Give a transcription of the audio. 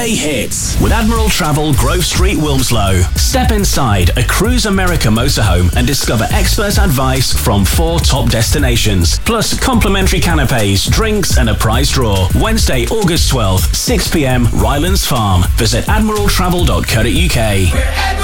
UK hits with Admiral Travel, Grove Street, Wilmslow. Step inside a Cruise America motorhome and discover expert advice from 4 top destinations, plus complimentary canapes, drinks and a prize draw. Wednesday, August 12th, 6 p.m, Rylands Farm. Visit admiraltravel.co.uk.